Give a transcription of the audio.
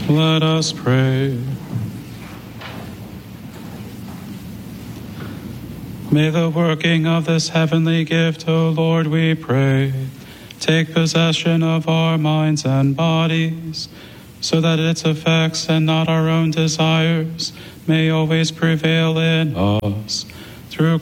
Let us pray. May the working of this heavenly gift, O Lord, we pray, take possession of our minds and bodies, so that its effects and not our own desires may always prevail in us,